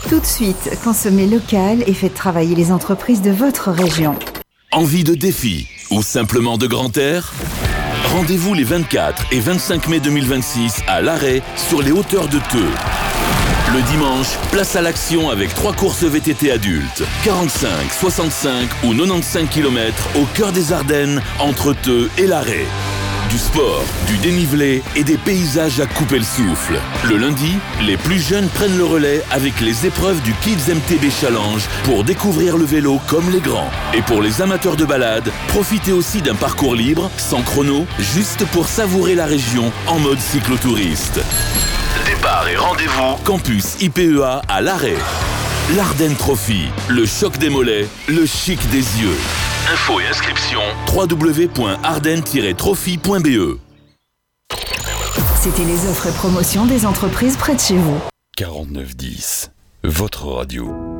Tout de suite, consommez local et faites travailler les entreprises de votre région. Envie de défi ou simplement de grand air ? Rendez-vous les 24 et 25 mai 2026 à l'Arrêt sur les hauteurs de Theux. Le dimanche, place à l'action avec 3 courses VTT adultes, 45, 65 ou 95 km au cœur des Ardennes, entre Theux et l'Arrêt. Du sport, du dénivelé et des paysages à couper le souffle. Le lundi, les plus jeunes prennent le relais avec les épreuves du Kids MTB Challenge pour découvrir le vélo comme les grands. Et pour les amateurs de balade, profitez aussi d'un parcours libre, sans chrono, juste pour savourer la région en mode cyclotouriste. Départ et rendez-vous campus IPEA à l'Arrêt. L'Ardenne Trophy, le choc des mollets, le chic des yeux. Infos et inscriptions www.ardennes-trophy.be. C'était les offres et promotions des entreprises près de chez vous. 4910, votre radio.